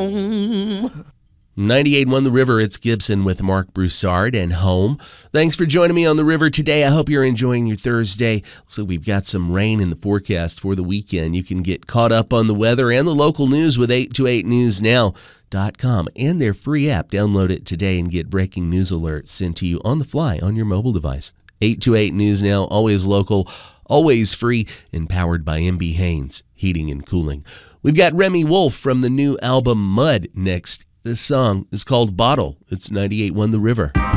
home. 98.1 The River, it's Gibson with Mark Broussard and Home. Thanks for joining me on The River today. I hope you're enjoying your Thursday. So we've got some rain in the forecast for the weekend. You can get caught up on the weather and the local news with 828newsnow.com and their free app. Download it today and get breaking news alerts sent to you on the fly on your mobile device. 828 News Now, always local, always free, and powered by MB Haynes Heating and Cooling. We've got Remy Wolf from the new album Mud next. This song is called Bottle. It's 98.1 The River.